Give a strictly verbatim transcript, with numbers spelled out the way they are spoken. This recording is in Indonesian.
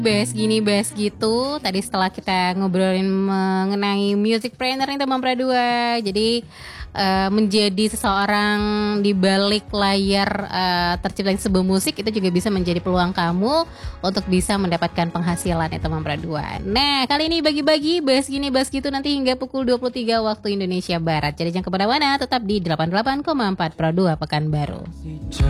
Bahas gini, bahas gitu. Tadi setelah kita ngobrolin mengenai musicpreneur nih teman Pradua. Jadi uh, menjadi seseorang di balik layar uh, tercipta sebuah musik itu juga bisa menjadi peluang kamu untuk bisa mendapatkan penghasilan ya teman Pradua. Nah, kali ini bagi-bagi bahas gini, bahas gitu nanti hingga pukul dua puluh tiga waktu Indonesia Barat. Jadi jangan kemana-mana, tetap di delapan puluh delapan koma empat Pradua Pekanbaru.